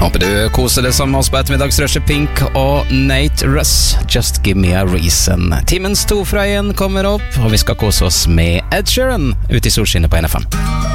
Håper du koser deg sammen med oss på ettermiddagsrushet. Pink og Nate Russ, Just Give Me A Reason. Timens 2 fra 1 kommer opp, og vi skal kose oss med Ed Sheeran ute i solskinnet på NFM.